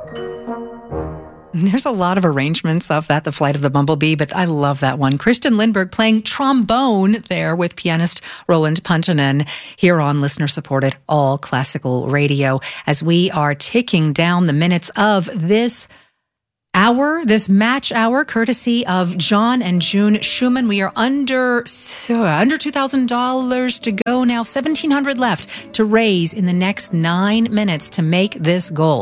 There's a lot of arrangements of that, The Flight of the Bumblebee, but I love that one. Kristen Lindberg playing trombone there with pianist Roland Puntanen here on listener-supported All Classical Radio as we are ticking down the minutes of this hour, this match hour, courtesy of John and June Schumann. We are under $2,000 to go now, $1,700 left to raise in the next 9 minutes to make this goal.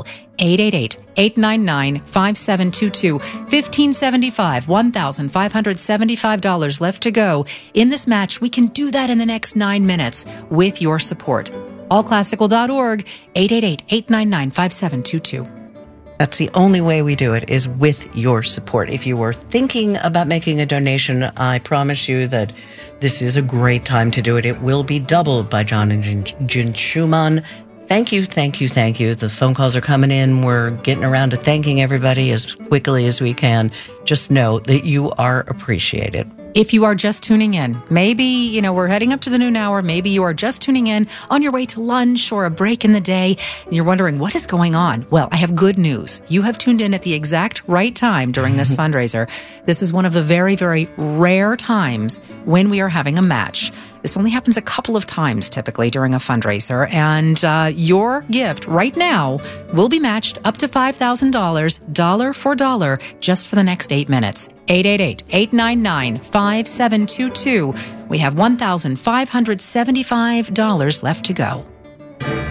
888-899-5722, $1,575, $1,575 left to go in this match. We can do that in the next 9 minutes with your support. Allclassical.org, 888-899-5722. That's the only way we do it, is with your support. If you were thinking about making a donation, I promise you that this is a great time to do it. It will be doubled by John and June Schumann. Thank you, thank you, thank you. The phone calls are coming in. We're getting around to thanking everybody as quickly as we can. Just know that you are appreciated. If you are just tuning in, maybe, we're heading up to the noon hour. Maybe you are just tuning in on your way to lunch or a break in the day, and you're wondering, what is going on? Well, I have good news. You have tuned in at the exact right time during this fundraiser. This is one of the very, very rare times when we are having a match. This only happens a couple of times typically during a fundraiser, and your gift right now will be matched up to $5,000, dollar for dollar, just for the next 8 minutes. 888-899-5722. We have $1,575 left to go.